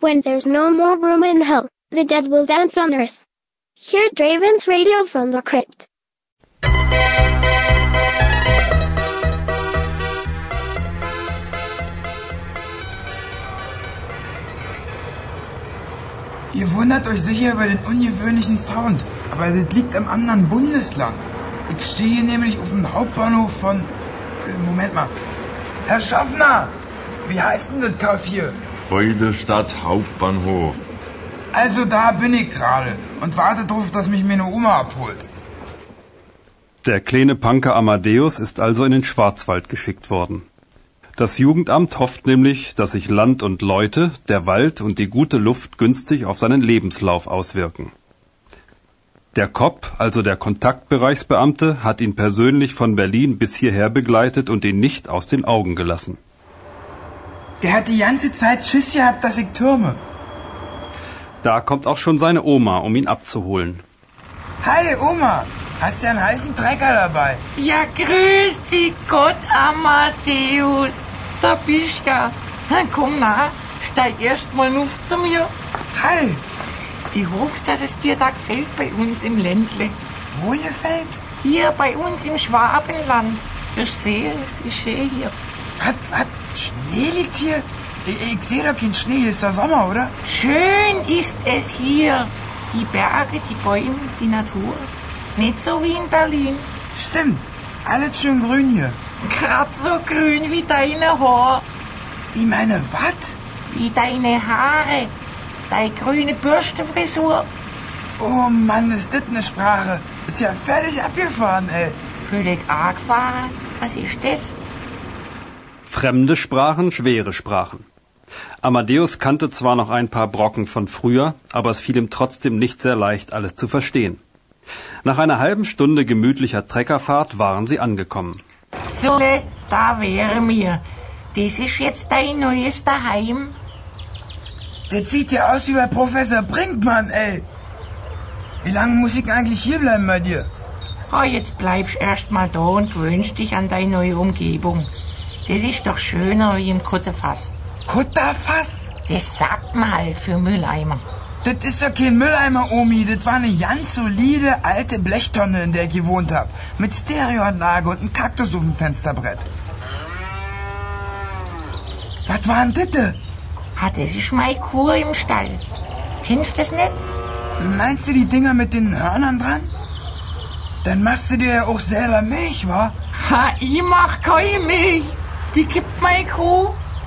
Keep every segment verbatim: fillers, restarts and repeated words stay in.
When there's no more room in hell, the dead will dance on earth. Hear Draven's radio from the crypt. Ihr wundert euch sicher über den ungewöhnlichen Sound, aber das liegt im anderen Bundesland. Ich stehe hier nämlich auf dem Hauptbahnhof von... Äh, Moment mal. Herr Schaffner, wie heißt denn das Kaff hier? Freudenstadt Hauptbahnhof. Also da bin ich gerade und warte drauf, dass mich meine Oma abholt. Der kleine Punker Amadeus ist also in den Schwarzwald geschickt worden. Das Jugendamt hofft nämlich, dass sich Land und Leute, der Wald und die gute Luft günstig auf seinen Lebenslauf auswirken. Der K O P, also der Kontaktbereichsbeamte, hat ihn persönlich von Berlin bis hierher begleitet und ihn nicht aus den Augen gelassen. Der hat die ganze Zeit Schiss gehabt, dass ich türme. Da kommt auch schon seine Oma, um ihn abzuholen. Hi Oma, hast du einen heißen Trecker dabei? Ja, grüß dich Gott, Amadeus. Da bist ja. Na, komm nah, steig erst mal auf zu mir. Hi. Ich hoffe, dass es dir da gefällt bei uns im Ländle. Wo gefällt? Hier bei uns im Schwabenland. Ich sehe, es ist schön hier. Was, was? Schnee liegt hier? Ich, ich sehe doch keinen Schnee, hier ist doch Sommer, oder? Schön ist es hier. Die Berge, die Bäume, die Natur. Nicht so wie in Berlin. Stimmt, alles schön grün hier. Grad so grün wie deine Haare. Wie meine was? Wie deine Haare. Deine grüne Bürstenfrisur. Oh Mann, ist das eine Sprache. Ist ja völlig abgefahren, ey. Völlig abgefahren? Was ist das? Fremde Sprachen, schwere Sprachen. Amadeus kannte zwar noch ein paar Brocken von früher, aber es fiel ihm trotzdem nicht sehr leicht, alles zu verstehen. Nach einer halben Stunde gemütlicher Treckerfahrt waren sie angekommen. So, da wäre mir. Das ist jetzt dein neues Daheim. Das sieht ja aus wie bei Professor Brinkmann, ey. Wie lange muss ich eigentlich hierbleiben bei dir? Oh, jetzt bleibst erst mal da und gewöhnst dich an deine neue Umgebung. Das ist doch schöner wie im Kutterfass. Kutterfass? Das sagt man halt für Mülleimer. Das ist doch kein Mülleimer, Omi. Das war eine ganz solide alte Blechtonne, in der ich gewohnt habe. Mit Stereoanlage und einem Kaktus auf dem Fensterbrett. Was war denn das? Ah, das ist meine Kuh im Stall. Kennst du das nicht? Meinst du die Dinger mit den Hörnern dran? Dann machst du dir ja auch selber Milch, wa? Ha, ich mach keine Milch. Die gibt meine Kuh.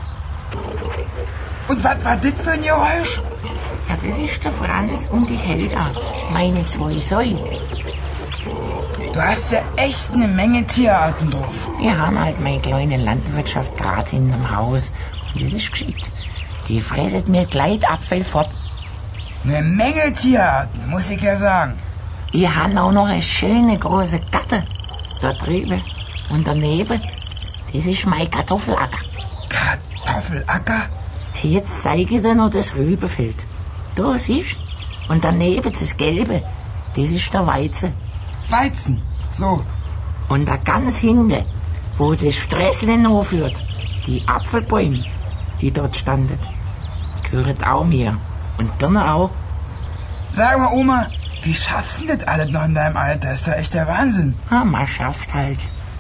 Und was war das für ein Geräusch? Ja, das ist der Franz und die Helga, meine zwei Säue. Du hast ja echt eine Menge Tierarten drauf. Wir haben halt meine kleine Landwirtschaft gerade hinterm Haus. Und das ist geschickt. Die fressen mir gleich Apfel fort. Eine Menge Tierarten, muss ich ja sagen. Ich habe auch noch eine schöne große Gatte da drüben. Und daneben, das ist mein Kartoffelacker. Kartoffelacker? Jetzt zeige ich dir noch das Rübenfeld. Da siehst du. Und daneben das Gelbe, das ist der Weizen. Weizen, so. Und da ganz hinten, wo das Sträßle noch führt, die Apfelbäume, die dort standen, gehören auch mir. Und Birne auch. Sag mal, Oma, wie schaffst du denn das alles noch in deinem Alter? Ist doch echt der Wahnsinn. Ja, man schafft halt.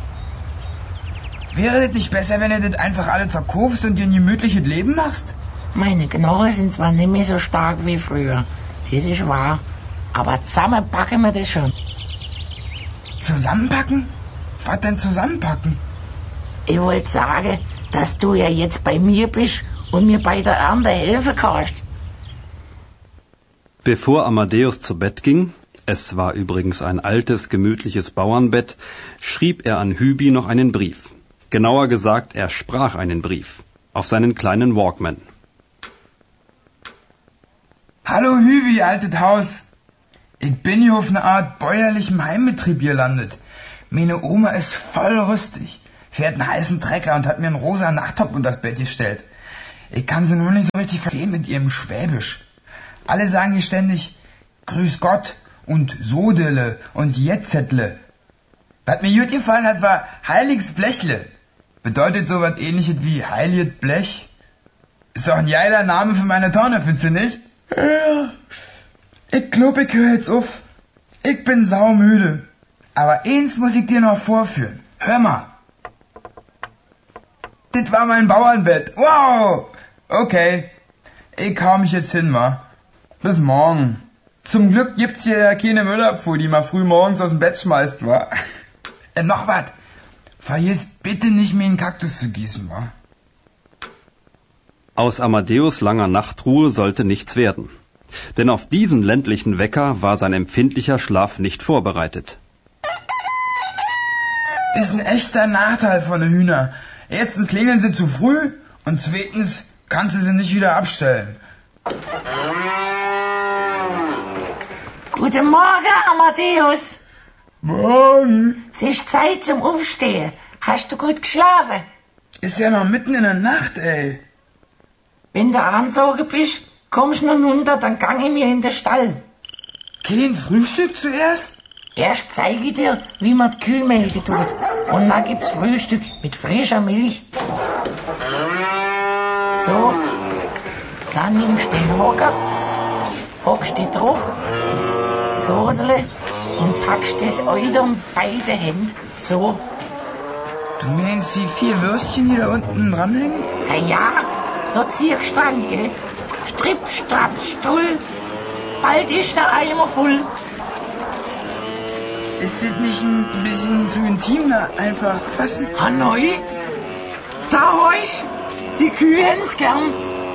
Wäre das nicht besser, wenn du das einfach alles verkaufst und dir ein gemütliches Leben machst? Meine Knochen sind zwar nicht mehr so stark wie früher, das ist wahr, aber zusammen packen wir das schon. Zusammenpacken? Was denn zusammenpacken? Ich wollte sagen, dass du ja jetzt bei mir bist und mir bei der Ernte helfen kannst. Bevor Amadeus zu Bett ging, es war übrigens ein altes, gemütliches Bauernbett, schrieb er an Hübi noch einen Brief. Genauer gesagt, er sprach einen Brief auf seinen kleinen Walkman. Hallo Hübi, altes Haus. Ich bin hier auf eine Art bäuerlichem Heimbetrieb gelandet. Meine Oma ist voll rüstig, fährt einen heißen Trecker und hat mir einen rosa Nachttopf unter das Bett gestellt. Ich kann sie nur nicht so richtig verstehen mit ihrem Schwäbisch. Alle sagen hier ständig Grüß Gott und Sodele und Jetzetle. Was mir gut gefallen hat, war Heiliges Blechle. Bedeutet sowas ähnliches wie Heiliges Blech. Ist doch ein geiler Name für meine Tonne, findest du nicht? Ja. Ich glaub, ich höre jetzt auf. Ich bin saumüde. Aber eins muss ich dir noch vorführen. Hör mal. Das war mein Bauernbett. Wow. Okay. Ich hau mich jetzt hin, wa? Bis morgen. Zum Glück gibt's hier ja keine Müllabfuhr, die mal früh morgens aus dem Bett schmeißt, wa? Äh, noch was. Vergiss bitte nicht, mir einen Kaktus zu gießen, wa? Aus Amadeus' langer Nachtruhe sollte nichts werden. Denn auf diesen ländlichen Wecker war sein empfindlicher Schlaf nicht vorbereitet. Ist ein echter Nachteil von den Hühnern. Erstens klingeln sie zu früh und zweitens kannst du sie nicht wieder abstellen. Guten Morgen, Amadeus. Morgen. Es ist Zeit zum Aufstehen. Hast du gut geschlafen? Ist ja noch mitten in der Nacht, ey. Wenn du angezogen bist, kommst du nun runter, dann gang ich mir in den Stall. Kein Frühstück zuerst? Erst zeige ich dir, wie man die Kühe melken tut. Und dann gibt's Frühstück mit frischer Milch. So, dann nimmst du den Hocker, hockst dich drauf, sodele und packst das Euter um beide Hände. So. Du meinst die vier Würstchen, die da unten dranhängen? Na ja, da ziehst du dran, gell? Stripp, strapp, Stuhl. Bald ist der Eimer voll. Ist das nicht ein bisschen zu intim, da einfach fassen? Hanoi, da horch, die Kühe hätten's gern.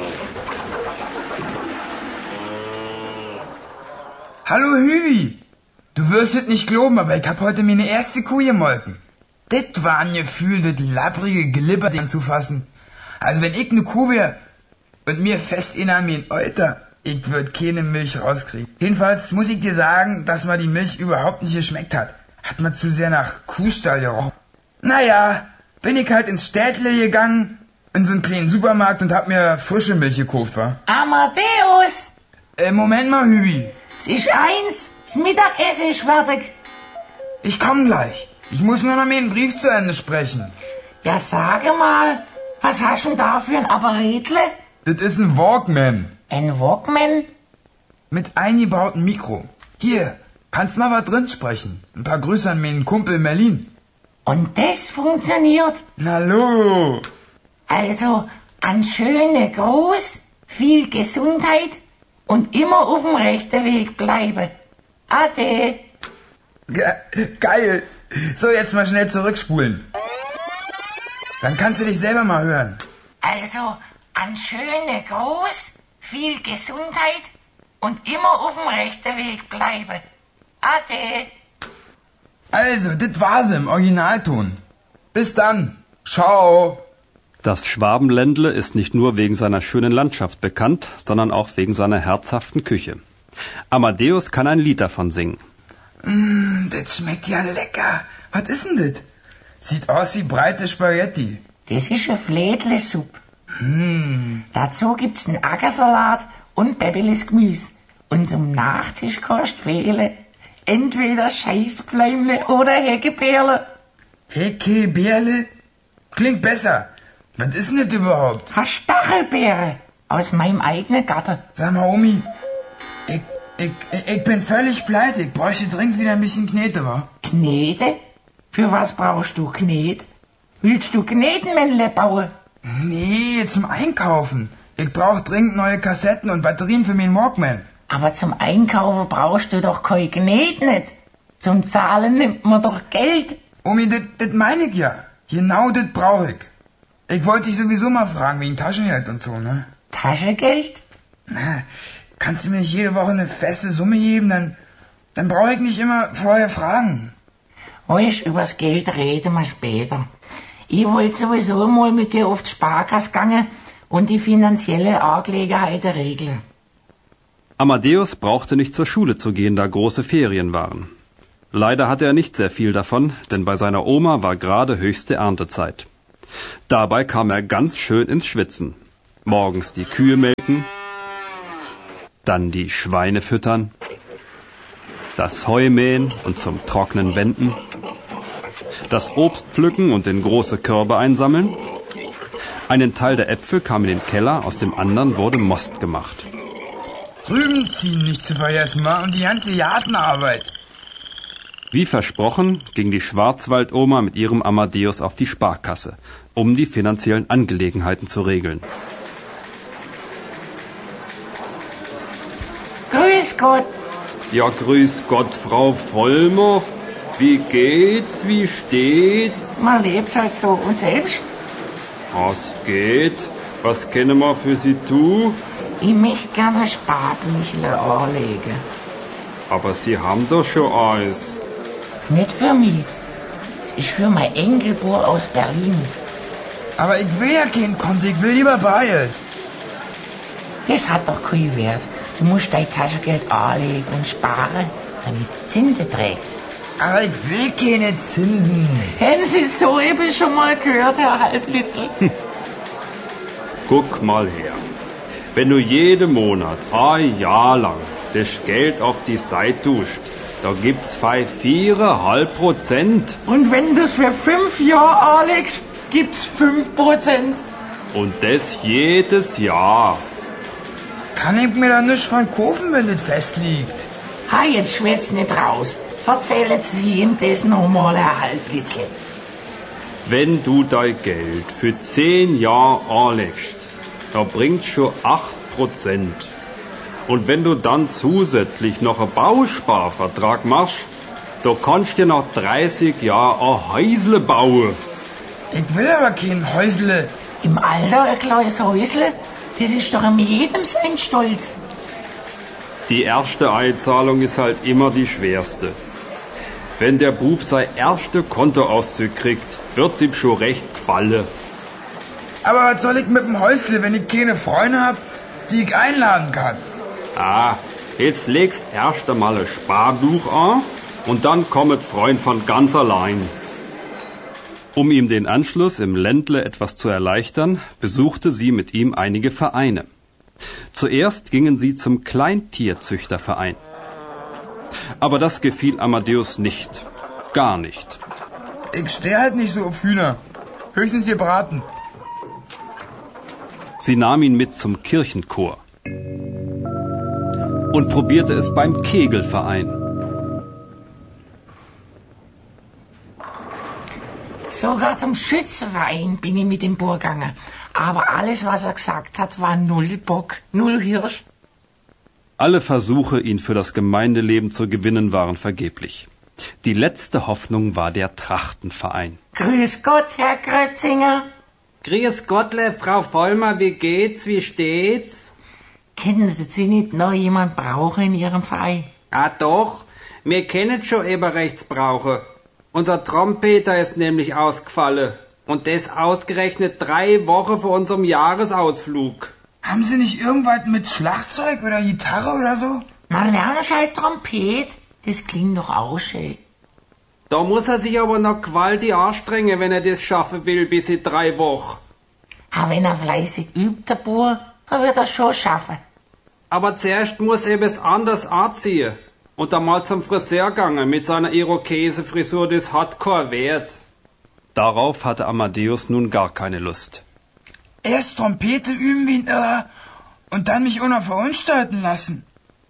Hallo Hübi, du wirst es nicht glauben, aber ich hab heute meine erste Kuh gemolken. Das war ein Gefühl, das lapprige Glibber anzufassen. Also wenn ich ne Kuh wär und mir fest in an mein Euter, ich würd keine Milch rauskriegen. Jedenfalls muss ich dir sagen, dass mir die Milch überhaupt nicht geschmeckt hat. Hat man zu sehr nach Kuhstall gerochen. Naja, bin ich halt ins Städtle gegangen, in so einen kleinen Supermarkt und hab mir frische Milch gekauft, wa? Amadeus! Äh, Moment mal, Hübi. Es ist eins, das Mittagessen ist fertig. Ich komm gleich. Ich muss nur noch meinen Brief zu Ende sprechen. Ja, sage mal, was hast du denn da für ein Apparatle? Das ist ein Walkman. Ein Walkman? Mit eingebautem Mikro. Hier, kannst mal was drin sprechen. Ein paar Grüße an meinen Kumpel Merlin. Und das funktioniert? Na lo. Also, an schöne Gruß, viel Gesundheit und immer auf dem rechten Weg bleiben. Ade. Ge geil. So, jetzt mal schnell zurückspulen. Dann kannst du dich selber mal hören. Also, an schöne Gruß, viel Gesundheit und immer auf dem rechten Weg bleiben. Ade. Also, das war's im Originalton. Bis dann. Ciao. Das Schwabenländle ist nicht nur wegen seiner schönen Landschaft bekannt, sondern auch wegen seiner herzhaften Küche. Amadeus kann ein Lied davon singen. Mm, das schmeckt ja lecker. Was ist denn das? Sieht aus wie breite Spaghetti. Das ist eine Fledlesuppe. Hm. Dazu gibt's einen Ackersalat und Bäbeles Gemüse. Und zum Nachtisch kannst du wählen. Entweder Scheißpfläumle oder Heckebeerle. Heckebeerle? Klingt besser. Was ist denn das überhaupt? Hast Stachelbeere aus meinem eigenen Garten. Sag mal, Omi, ich, ich, ich bin völlig pleite. Ich bräuchte dringend wieder ein bisschen Knete, wa? Knete? Für was brauchst du Knet? Willst du Knetenmännle bauen? Nee, zum Einkaufen. Ich brauch dringend neue Kassetten und Batterien für meinen Walkman. Aber zum Einkaufen brauchst du doch kein Knet nicht. Zum Zahlen nimmt man doch Geld. Omi, das meine ich ja. Genau das brauche ich. Ich wollte dich sowieso mal fragen wegen Taschengeld und so, ne? Taschengeld? Na, kannst du mir nicht jede Woche eine feste Summe geben, dann, dann brauche ich nicht immer vorher fragen. Weißt, übers Geld reden wir später. Ich wollte sowieso mal mit dir auf die Sparkasse gehen und die finanzielle Angelegenheiten regeln. Amadeus brauchte nicht zur Schule zu gehen, da große Ferien waren. Leider hatte er nicht sehr viel davon, denn bei seiner Oma war gerade höchste Erntezeit. Dabei kam er ganz schön ins Schwitzen. Morgens die Kühe melken, dann die Schweine füttern, das Heu mähen und zum Trocknen wenden, das Obst pflücken und in große Körbe einsammeln. Einen Teil der Äpfel kam in den Keller, aus dem anderen wurde Most gemacht. Rüben ziehen nicht zu vergessen, ma, und die ganze Gartenarbeit. Wie versprochen ging die Schwarzwaldoma mit ihrem Amadeus auf die Sparkasse, um die finanziellen Angelegenheiten zu regeln. Grüß Gott. Ja, grüß Gott, Frau Vollmer. Wie geht's, wie steht's? Man lebt halt so. Und selbst? Was geht? Was können wir für Sie tun? Ich möchte gerne Sparbüchle anlegen. Aber Sie haben doch schon alles. Nicht für mich. Das ist für mein Enkelbub aus Berlin. Aber ich will ja kein Konto, ich will lieber Bargeld. Das hat doch keinen Wert. Du musst dein Taschengeld anlegen und sparen, damit es Zinsen trägt. Aber ich will keine Zinsen. Hätten Sie so eben schon mal gehört, Herr Halblitzel? Guck mal her. Wenn du jeden Monat ein Jahr lang das Geld auf die Seite tust, da gibt's bei viereinhalb Prozent. Und wenn du es für fünf Jahre anlegst, gibt's fünf Prozent. Und das jedes Jahr. Kann ich mir da nicht von kaufen, wenn das festliegt? Ha, jetzt schwätzt nicht raus. Erzählen Sie ihm das nochmal, Herr Halblitzel. Wenn du dein Geld für zehn Jahre anlegst, da bringt's schon acht Prozent. Und wenn du dann zusätzlich noch einen Bausparvertrag machst, da kannst du nach dreißig Jahren ein Häusle bauen. Ich will aber kein Häusle. Im Alter ein kleines Häusle, das ist doch an jedem sein Stolz. Die erste Einzahlung ist halt immer die schwerste. Wenn der Bub sein erste Kontoauszug kriegt, wird's ihm schon recht gefallen. Aber was soll ich mit dem Häusle, wenn ich keine Freunde hab, die ich einladen kann? Ah, jetzt legst erst einmal ein Sparbuch an und dann kommt Freund von ganz allein. Um ihm den Anschluss im Ländle etwas zu erleichtern, besuchte sie mit ihm einige Vereine. Zuerst gingen sie zum Kleintierzüchterverein. Aber das gefiel Amadeus nicht. Gar nicht. Ich stehe halt nicht so auf Hühner. Höchstens gebraten. Sie nahm ihn mit zum Kirchenchor und probierte es beim Kegelverein. Sogar zum Schützenverein bin ich mit dem Bub gegangen. Aber alles, was er gesagt hat, war null Bock, null Hirsch. Alle Versuche, ihn für das Gemeindeleben zu gewinnen, waren vergeblich. Die letzte Hoffnung war der Trachtenverein. Grüß Gott, Herr Grötzinger. Grüß Gottle, Frau Vollmer, wie geht's, wie steht's? Kennen Sie nicht noch jemand brauchen in Ihrem Verein? Ah doch, wir kennen schon Eberrechtsbrauche. Unser Trompeter ist nämlich ausgefallen. Und das ausgerechnet drei Wochen vor unserem Jahresausflug. Haben Sie nicht irgendwas mit Schlagzeug oder Gitarre oder so? Na, lernst halt Trompet. Das klingt doch auch schön. Da muss er sich aber noch gewaltig anstrengen, wenn er das schaffen will, bis in drei Wochen. Aber wenn er fleißig übt, der Bub, dann wird er schon schaffen. Aber zuerst muss er etwas anders anziehen. Und dann mal zum Friseur gegangen mit seiner Irokese-Frisur, das hat keinen Wert. Darauf hatte Amadeus nun gar keine Lust. Erst Trompete üben wie ein Irrer und dann mich auch noch verunstalten lassen.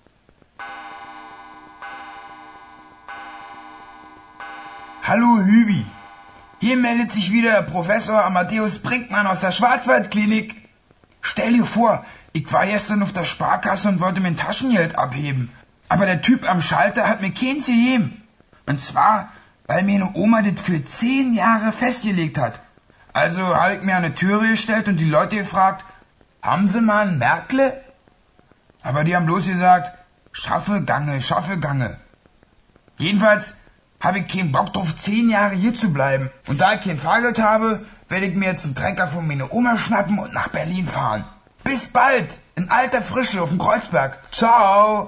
Hallo Hübi, hier meldet sich wieder Professor Amadeus Brinkmann aus der Schwarzwaldklinik. Stell dir vor, ich war gestern auf der Sparkasse und wollte mein Taschengeld abheben. Aber der Typ am Schalter hat mir keins gegeben. Und zwar, weil mir eine Oma das für zehn Jahre festgelegt hat. Also habe ich mir an eine Türe gestellt und die Leute gefragt, haben Sie mal ein Märkle? Aber die haben bloß gesagt, schaffe Gange, schaffe Gange. Jedenfalls habe ich keinen Bock drauf, zehn Jahre hier zu bleiben. Und da ich kein Fahrgeld habe, werde ich mir jetzt einen Trecker von meiner Oma schnappen und nach Berlin fahren. Bis bald, in alter Frische auf dem Kreuzberg. Ciao!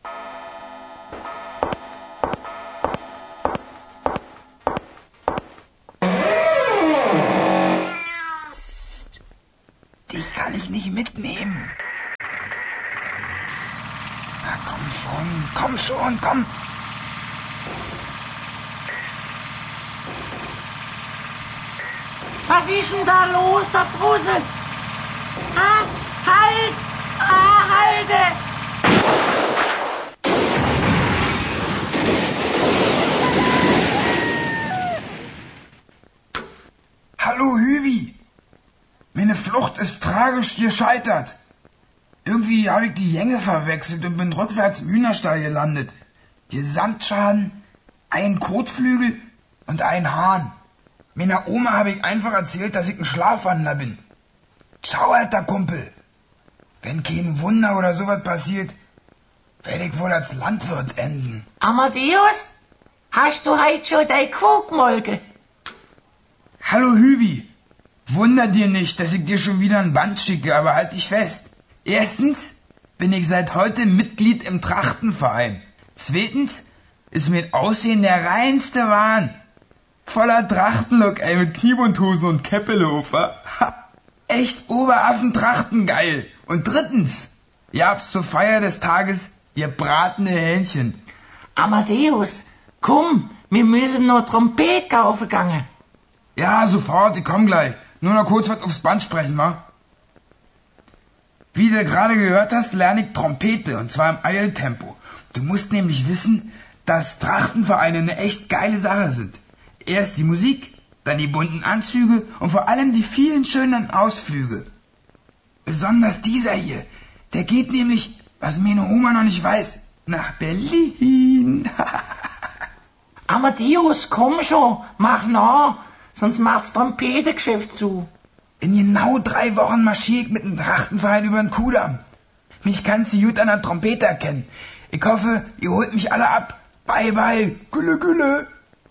Dich kann ich nicht mitnehmen. Na komm schon, komm schon, komm. Was ist denn da los da draußen? Ah, halt! Ah, halte! Hallo Hübi! Meine Flucht ist tragisch gescheitert. Irgendwie habe ich die Gänge verwechselt und bin rückwärts im Hühnerstall gelandet. Gesamtschaden, ein Kotflügel und ein Hahn. Meiner Oma habe ich einfach erzählt, dass ich ein Schlafwandler bin. Ciao, alter Kumpel. Wenn kein Wunder oder sowas passiert, werde ich wohl als Landwirt enden. Amadeus, hast du heute schon dein Kuh gemolken? Hallo Hübi. Wunder dir nicht, dass ich dir schon wieder ein Band schicke, aber halt dich fest. Erstens bin ich seit heute Mitglied im Trachtenverein. Zweitens ist mir das Aussehen der reinste Wahn. Voller Trachtenlook, ey, mit Kniebundhosen und Käppelofer. Ha, echt Oberaffen-Trachten geil. Und drittens, ihr habt's zur Feier des Tages gebratene Hähnchen. Amadeus, komm, wir müssen noch Trompet kaufen gegangen. Ja, sofort, ich komm gleich. Nur noch kurz was aufs Band sprechen, wa? Wie du gerade gehört hast, lerne ich Trompete, und zwar im Eiltempo. Du musst nämlich wissen, dass Trachtenvereine eine echt geile Sache sind. Erst die Musik, dann die bunten Anzüge und vor allem die vielen schönen Ausflüge. Besonders dieser hier, der geht nämlich, was meine Oma noch nicht weiß, nach Berlin. Amadeus, komm schon, mach nach, sonst macht's Trompetengeschäft zu. In genau drei Wochen marschiere ich mit dem Trachtenverein über den Kudamm. Mich kannst du gut an der Trompete erkennen. Ich hoffe, ihr holt mich alle ab. Bye, bye, Gülle, Gülle.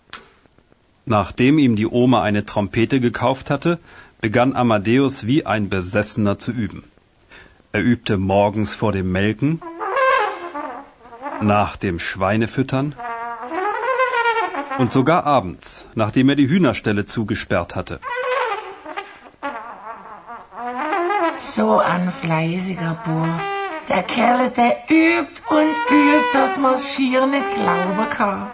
Nachdem ihm die Oma eine Trompete gekauft hatte, begann Amadeus wie ein Besessener zu üben. Er übte morgens vor dem Melken, nach dem Schweinefüttern und sogar abends, nachdem er die Hühnerställe zugesperrt hatte. So ein fleißiger Bub. Der Kerl, der übt und übt, dass man's schier nicht glauben kann.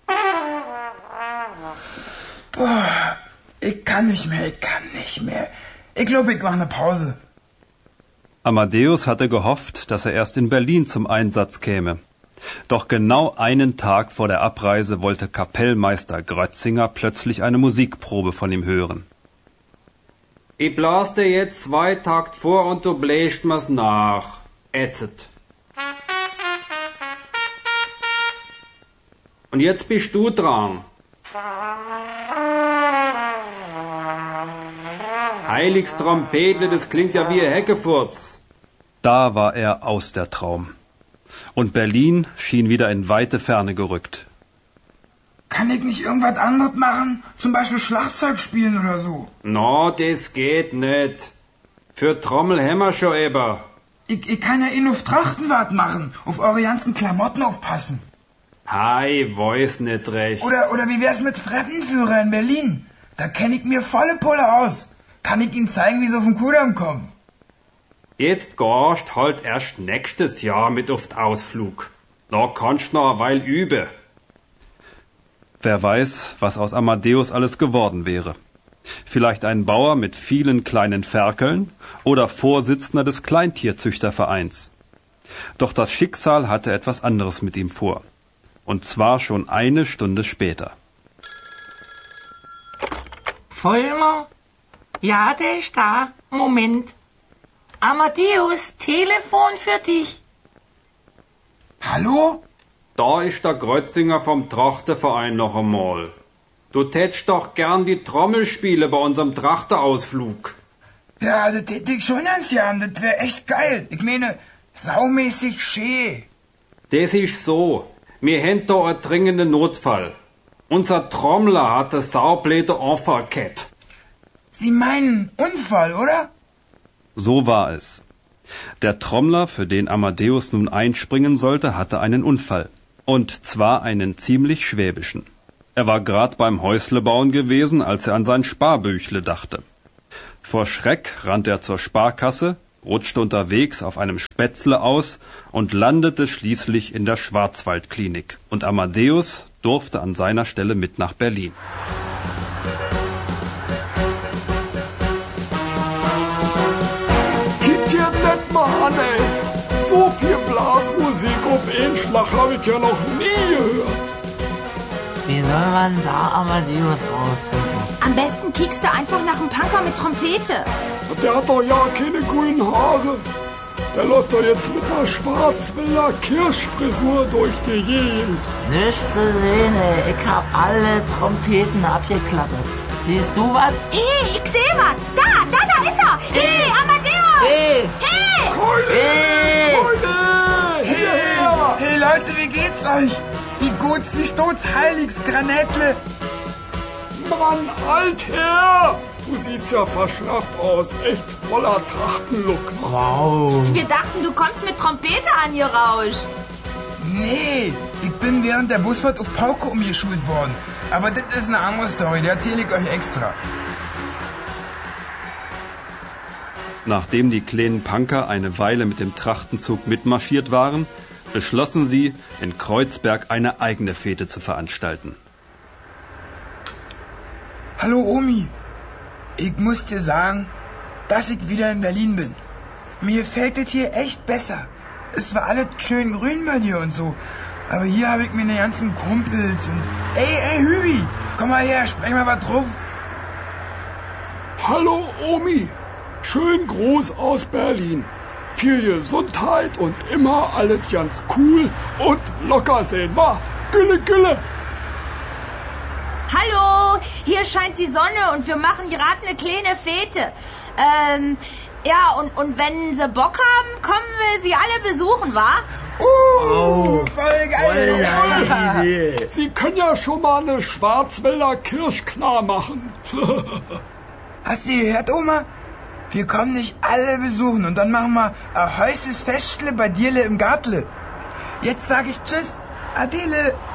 Boah, ich kann nicht mehr, ich kann nicht mehr. Ich glaube, ich mache eine Pause. Amadeus hatte gehofft, dass er erst in Berlin zum Einsatz käme. Doch genau einen Tag vor der Abreise wollte Kapellmeister Grötzinger plötzlich eine Musikprobe von ihm hören. Ich blas dir jetzt zwei Takt vor und du bläst mir's nach. Ätzet. Und jetzt bist du dran. Heiligs Trompetle, das klingt ja wie ein Heckefurz. Da war er aus der Traum. Und Berlin schien wieder in weite Ferne gerückt. Kann ich nicht irgendwas anderes machen? Zum Beispiel Schlagzeug spielen oder so? No, das geht nicht. Für Trommel haben wir schon eben. Ich, ich kann ja eh nur auf Trachtenwart machen, auf eure ganzen Klamotten aufpassen. Hi, weiß nicht recht. Oder, oder wie wär's mit Fremdenführer in Berlin? Da kenn ich mir volle Pulle aus. Kann ich Ihnen zeigen, wie sie auf den Kudamm kommen? Jetzt gehst halt erst nächstes Jahr mit auf den Ausflug. Da kannst du noch eine Weile üben. Wer weiß, was aus Amadeus alles geworden wäre. Vielleicht ein Bauer mit vielen kleinen Ferkeln oder Vorsitzender des Kleintierzüchtervereins. Doch das Schicksal hatte etwas anderes mit ihm vor. Und zwar schon eine Stunde später. Vollmer? Ja, der ist da. Moment. Amadeus, Telefon für dich. Hallo? Da ist der Grötzinger vom Trachtenverein noch einmal. Du tätst doch gern die Trommel spielen bei unserem Trachtenausflug. Ja, das hätte ich schon ganz gern. Das wäre echt geil. Ich meine, saumäßig schön. Das ist so. Wir haben da einen dringenden Notfall. Unser Trommler hat eine saubläde Unfall gehabt. Sie meinen Unfall, oder? So war es. Der Trommler, für den Amadeus nun einspringen sollte, hatte einen Unfall. Und zwar einen ziemlich schwäbischen. Er war grad beim Häuslebauen gewesen, als er an sein Sparbüchle dachte. Vor Schreck rannte er zur Sparkasse, rutschte unterwegs auf einem Spätzle aus und landete schließlich in der Schwarzwaldklinik. Und Amadeus durfte an seiner Stelle mit nach Berlin. Mann, ey, so viel Blasmusik auf einen Schlag habe ich ja noch nie gehört. Wie soll man da Amadeus rausfinden? Am besten kiekst du einfach nach einem Punker mit Trompete. Der hat doch ja keine grünen Haare. Der läuft doch jetzt mit einer Schwarzwälder Kirschfrisur durch die Gegend. Nichts zu sehen, ey. Ich hab alle Trompeten abgeklappert. Siehst du was? Hey, ich seh was. Da, da, da ist er. Hey, Amadeus. Hey! Hey! Keule! Hey! Keule! Hierher! Hey Leute, wie geht's euch? Die Guts wie Stoß Heiligs Granetle. Mann, Altherr! Du siehst ja verschnappt aus. Echt voller Trachtenlook. Wow. Wir dachten, du kommst mit Trompete angerauscht. Nee, ich bin während der Busfahrt auf Pauke umgeschult worden. Aber das ist eine andere Story, die erzähle ich euch extra. Nachdem die kleinen Punker eine Weile mit dem Trachtenzug mitmarschiert waren, beschlossen sie, in Kreuzberg eine eigene Fete zu veranstalten. Hallo Omi, ich muss dir sagen, dass ich wieder in Berlin bin. Mir gefällt es hier echt besser. Es war alles schön grün bei dir und so. Aber hier habe ich meine ganzen Kumpels und... Ey, ey, Hübi, komm mal her, sprech mal was drauf. Hallo Omi, schön Gruß aus Berlin. Viel Gesundheit und immer alles ganz cool und locker sehen, wa? Gülle, Gülle. Hallo, hier scheint die Sonne und wir machen gerade eine kleine Fete. Ähm, ja, und, und wenn sie Bock haben, kommen wir sie alle besuchen, wa? Uh, voll geil. Voll Idee. Sie können ja schon mal eine Schwarzwälder Kirsch klar machen. Hast du gehört, Oma? Wir kommen nicht alle besuchen und dann machen wir ein heißes Festle bei Dirle im Gartle. Jetzt sag ich Tschüss, Adele.